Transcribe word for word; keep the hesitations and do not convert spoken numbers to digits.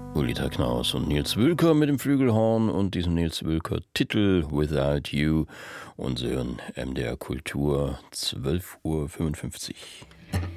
Ulrika Knaus und Nils Wülker mit dem Flügelhorn und diesem Nils Wülker Titel Without You. Und Sie hören M D R Kultur, zwölf Uhr fünfundfünfzig.